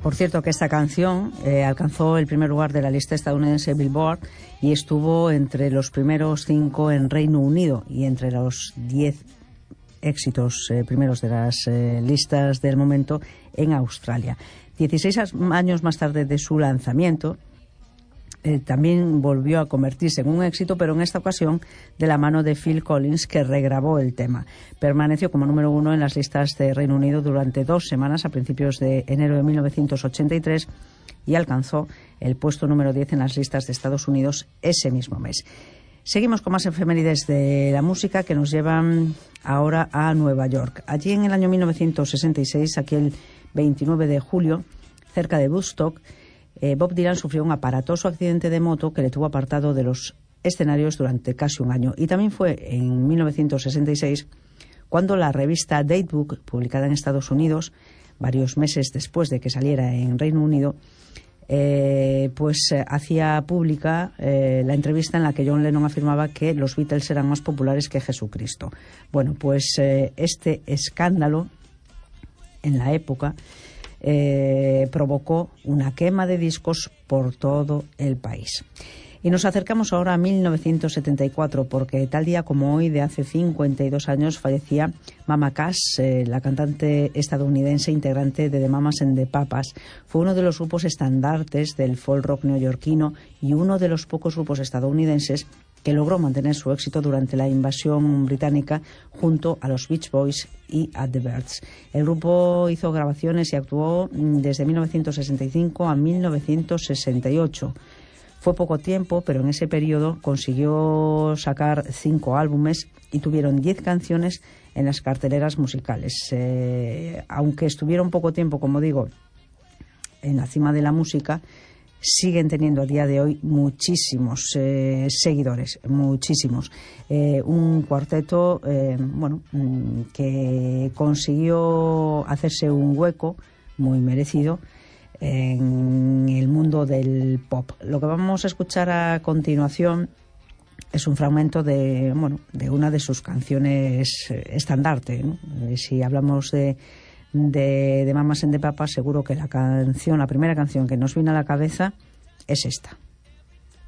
Por cierto que esta canción alcanzó el primer lugar de la lista estadounidense Billboard y estuvo entre los primeros 5 en Reino Unido y entre los 10 éxitos primeros de las listas del momento en Australia. 16 años más tarde de su lanzamiento, también volvió a convertirse en un éxito, pero en esta ocasión de la mano de Phil Collins, que regrabó el tema. Permaneció como número 1 en las listas de Reino Unido durante 2 semanas a principios de enero de 1983 y alcanzó el puesto número 10 en las listas de Estados Unidos ese mismo mes. Seguimos con más efemérides de la música que nos llevan ahora a Nueva York. Allí en el año 1966, aquel 29 de julio, cerca de Woodstock, Bob Dylan sufrió un aparatoso accidente de moto que le tuvo apartado de los escenarios durante casi un año. Y también fue en 1966 cuando la revista Datebook, publicada en Estados Unidos, varios meses después de que saliera en Reino Unido, hacía pública la entrevista en la que John Lennon afirmaba que los Beatles eran más populares que Jesucristo. Bueno, pues este escándalo en la época provocó una quema de discos por todo el país. Y nos acercamos ahora a 1974, porque tal día como hoy, de hace 52 años, fallecía Mama Cass, la cantante estadounidense integrante de The Mamas and the Papas. Fue uno de los grupos estandartes del folk rock neoyorquino y uno de los pocos grupos estadounidenses que logró mantener su éxito durante la invasión británica junto a los Beach Boys y a The Byrds. El grupo hizo grabaciones y actuó desde 1965 a 1968. Fue poco tiempo, pero en ese periodo consiguió sacar 5 álbumes y tuvieron 10 canciones en las carteleras musicales. Aunque estuvieron poco tiempo, como digo, en la cima de la música, siguen teniendo a día de hoy muchísimos seguidores, muchísimos. Un cuarteto que consiguió hacerse un hueco muy merecido en el mundo del pop. Lo que vamos a escuchar a continuación es un fragmento de una de sus canciones estandarte, ¿no? Si hablamos de Mamas and the Papas, seguro que la primera canción que nos viene a la cabeza es esta.